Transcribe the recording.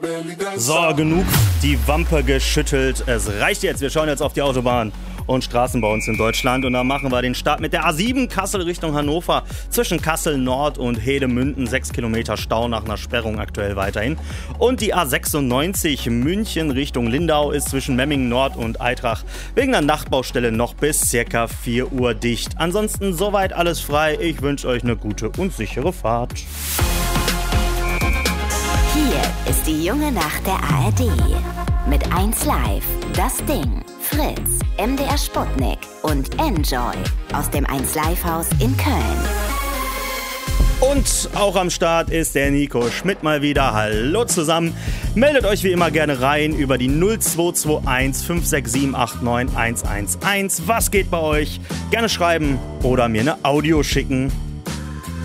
So, genug die Wampe geschüttelt. Es reicht jetzt. Wir schauen jetzt auf die Autobahn und Straßen bei uns in Deutschland. Und dann machen wir den Start mit der A7 Kassel Richtung Hannover. Zwischen Kassel Nord und Hedemünden 6 Kilometer Stau nach einer Sperrung aktuell weiterhin. Und die A96 München Richtung Lindau ist zwischen Memmingen Nord und Eitrach wegen einer Nachtbaustelle noch bis ca. 4 Uhr dicht. Ansonsten soweit alles frei. Ich wünsche euch eine gute und sichere Fahrt. Hier ist die junge Nacht der ARD. Mit 1 Live, Das Ding, Fritz, MDR Sputnik und Enjoy aus dem 1 Live Haus in Köln. Und auch am Start ist der Nico Schmidt mal wieder. Hallo zusammen. Meldet euch wie immer gerne rein über die 0221 567 89 111. Was geht bei euch? Gerne schreiben oder mir eine Audio schicken.